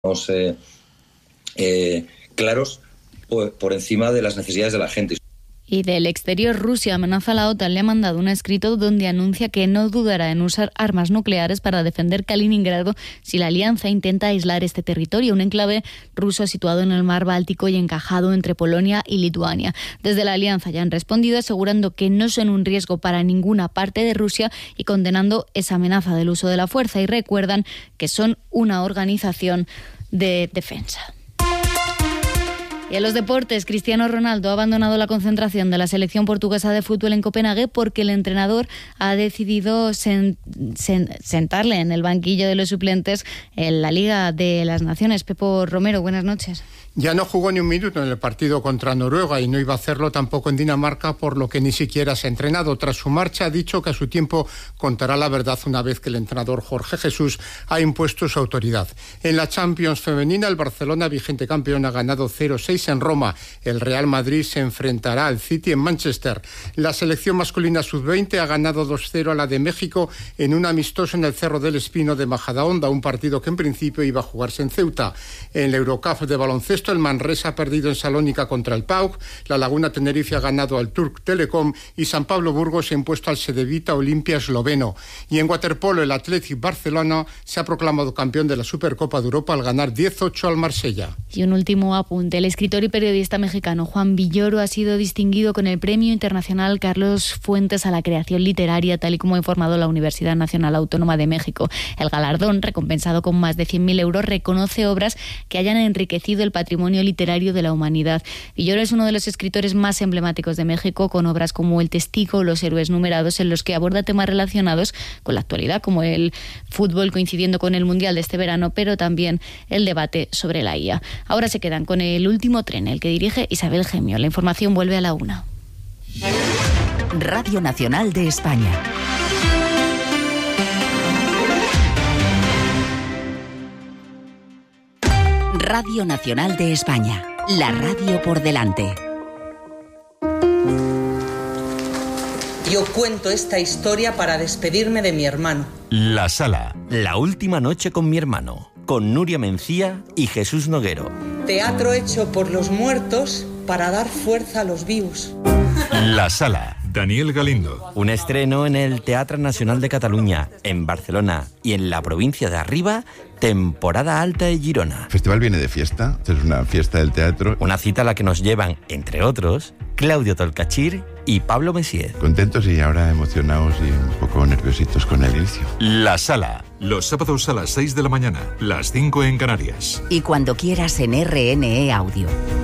claros por encima de las necesidades de la gente. Y del exterior, Rusia amenaza a la OTAN. Le ha mandado un escrito donde anuncia que no dudará en usar armas nucleares para defender Kaliningrado si la alianza intenta aislar este territorio, un enclave ruso situado en el mar Báltico y encajado entre Polonia y Lituania. Desde la alianza ya han respondido asegurando que no son un riesgo para ninguna parte de Rusia y condenando esa amenaza del uso de la fuerza, y recuerdan que son una organización de defensa. Y en los deportes, Cristiano Ronaldo ha abandonado la concentración de la selección portuguesa de fútbol en Copenhague porque el entrenador ha decidido sentarle en el banquillo de los suplentes en la Liga de las Naciones. Pepo Romero, buenas noches. Ya no jugó ni un minuto en el partido contra Noruega y no iba a hacerlo tampoco en Dinamarca, por lo que ni siquiera se ha entrenado. Tras su marcha ha dicho que a su tiempo contará la verdad una vez que el entrenador Jorge Jesús ha impuesto su autoridad. En la Champions femenina, el Barcelona, vigente campeón, ha ganado 0-6 en Roma. El Real Madrid se enfrentará al City en Manchester. La selección masculina sub-20 ha ganado 2-0 a la de México en un amistoso en el Cerro del Espino de Majadahonda, un partido que en principio iba a jugarse en Ceuta. En la Eurocup de baloncesto, el Manresa ha perdido en Salónica contra el PAOK, la Laguna Tenerife ha ganado al Turk Telecom y San Pablo Burgos se ha impuesto al Cedevita Olimpia esloveno. Y en waterpolo, el Athletic Barcelona se ha proclamado campeón de la Supercopa de Europa al ganar 10-8 al Marsella. Y un último apunte: el escritor y periodista mexicano Juan Villoro ha sido distinguido con el Premio Internacional Carlos Fuentes a la Creación Literaria, tal y como ha informado la Universidad Nacional Autónoma de México. El galardón, recompensado con más de 100.000 euros, reconoce obras que hayan enriquecido el patrimonio literario de la humanidad. Villoro es uno de los escritores más emblemáticos de México, con obras como El Testigo o Los Héroes Numerados, en los que aborda temas relacionados con la actualidad, como el fútbol coincidiendo con el Mundial de este verano, pero también el debate sobre la IA. Ahora se quedan con El Último Tren, el que dirige Isabel Gemio. La información vuelve a la 1. Radio Nacional de España. Radio Nacional de España, la radio por delante. Yo cuento esta historia para despedirme de mi hermano. La Sala, la última noche con mi hermano, con Nuria Mencía y Jesús Noguero. Teatro hecho por los muertos para dar fuerza a los vivos. La Sala. Daniel Galindo. Un estreno en el Teatre Nacional de Cataluña, en Barcelona y en la provincia de Arriba, temporada alta de Girona. El festival viene de fiesta, es una fiesta del teatro. Una cita a la que nos llevan, entre otros, Claudio Tolcachir y Pablo Messier. Contentos y ahora emocionados y un poco nerviositos con el inicio. La Sala. Los sábados a las 6 de la mañana, las 5 en Canarias. Y cuando quieras en RNE Audio.